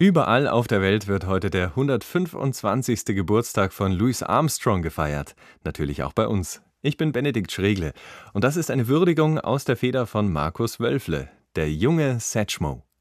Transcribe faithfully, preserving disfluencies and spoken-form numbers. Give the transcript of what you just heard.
Überall auf der Welt wird heute der hundertfünfundzwanzigste Geburtstag von Louis Armstrong gefeiert. Natürlich auch bei uns. Ich bin Benedikt Schregle und das ist eine Würdigung aus der Feder von Markus Wölfle, der junge Satchmo.